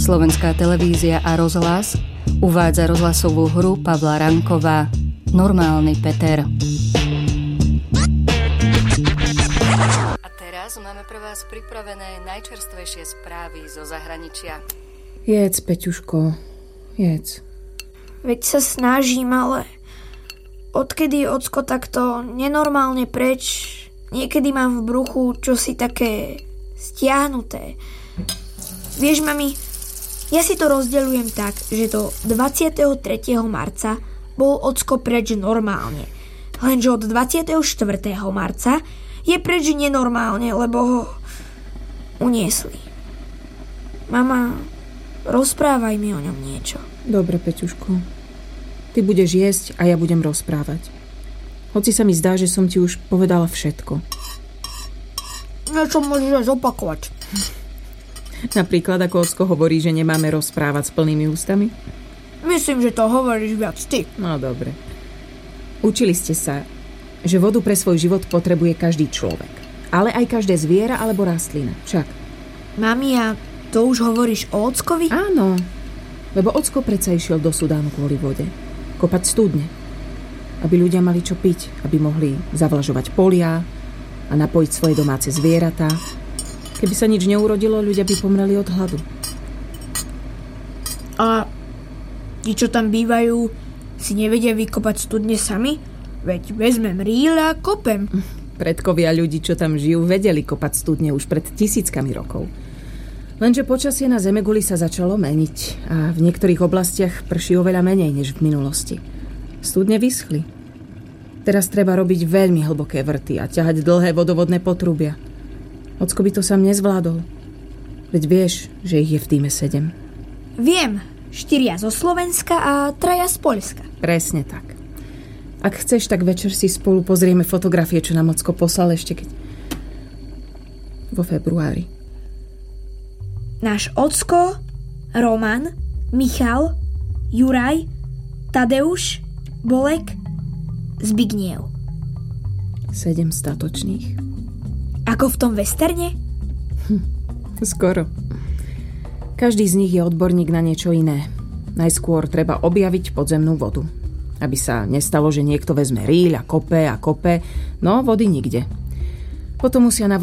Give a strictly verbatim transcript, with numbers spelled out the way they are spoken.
Slovenská televízia a rozhlas uvádza rozhlasovú hru Pavla Ranková Normálny Peter. A teraz máme pre vás pripravené najčerstvejšie správy zo zahraničia. Jedz, Peťuško, jedz. Veď sa snažím, ale odkedy je ocko takto nenormálne preč, niekedy mám v bruchu čosi také stiahnuté. Vieš, mami, ja si to rozdeľujem tak, že do dvadsiateho tretieho marca bol ocko preč normálne. Lenže od dvadsiateho štvrtého marca je preč nenormálne, lebo ho uniesli. Mama, rozprávaj mi o ňom niečo. Dobre, Peťuško. Ty budeš jesť a ja budem rozprávať. Hoci sa mi zdá, že som ti už povedala všetko. Niečo môžeš zopakovať. Napríklad, ako ocko hovorí, že nemáme rozprávať s plnými ústami? Myslím, že to hovoríš viac ty. No, dobre. Učili ste sa, že vodu pre svoj život potrebuje každý človek. Ale aj každé zviera alebo rastlina. Však. Mami, a to už hovoríš o ockovi? Áno. Lebo ocko predsa išiel do Sudánu kvôli vode. Kopať studne. Aby ľudia mali čo piť. Aby mohli zavlažovať polia a napojiť svoje domáce zvieratá. Keby sa nič neurodilo, ľudia by pomreli od hladu. A tí, čo tam bývajú, si nevedia vykopať studne sami? Veď vezmem rýle a kopem. Predkovia ľudí, čo tam žijú, vedeli kopať studne už pred tisíckami rokov. Lenže počasie na Zemeguli sa začalo meniť a v niektorých oblastiach prší oveľa menej než v minulosti. Studne vyschli. Teraz treba robiť veľmi hlboké vrty a ťahať dlhé vodovodné potrubia. Ocko by to sám nezvládol. Veď vieš, že ich je v tíme sedem. Viem. Štyria zo Slovenska a traja z Poľska. Presne tak. Ak chceš, tak večer si spolu pozrieme fotografie, čo nám ocko poslal ešte keď... vo februári. Náš ocko, Roman, Michal, Juraj, Tadeuš, Bolek, Zbigniew. Sedem statočných. Ako v tom westerne? Hm, skoro. Každý z nich je odborník na niečo iné. Najskôr treba objaviť podzemnú vodu. Aby sa nestalo, že niekto vezme rýľ a kope a kope, no vody nikde. Potom musia